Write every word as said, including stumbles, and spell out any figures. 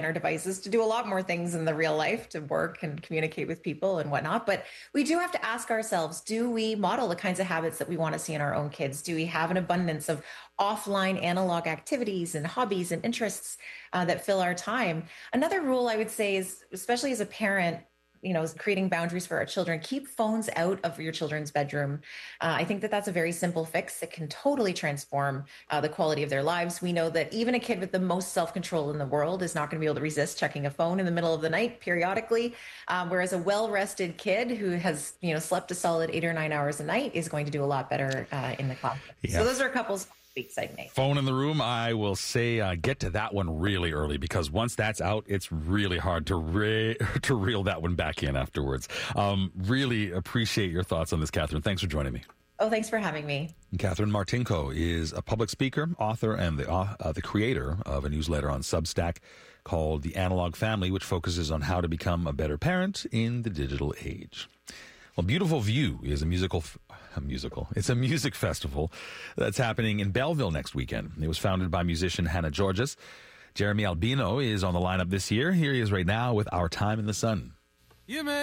on our devices to do a lot more things in the real life, to work and communicate with people and whatnot. But we do have to ask ourselves, do we model the kinds of habits that we want to see in our own kids? Do we have an abundance of offline analog activities and hobbies and interests uh, that fill our time? Another rule I would say is, especially as a parent, you know, creating boundaries for our children, keep phones out of your children's bedroom. Uh, I think that that's a very simple fix that can totally transform uh, the quality of their lives. We know that even a kid with the most self-control in the world is not going to be able to resist checking a phone in the middle of the night periodically, um, whereas a well-rested kid who has, you know, slept a solid eight or nine hours a night is going to do a lot better uh, in the classroom. Yeah. So those are a couple of tweaks I'd make. Phone in the room, I will say uh, get to that one really early, because once that's out, it's really hard to re- to reel that one back in afterwards. Um, really appreciate your thoughts on this, Catherine. Thanks for joining me. Oh, thanks for having me. Catherine Martinko is a public speaker, author, and the uh, the creator of a newsletter on Substack called The Analog Family, which focuses on how to become a better parent in the digital age. Well, Beautiful View is a musical, a musical. It's a music festival that's happening in Belleville next weekend. It was founded by musician Hannah Georges. Jeremy Albino is on the lineup this year. Here he is right now with Our Time in the Sun. You may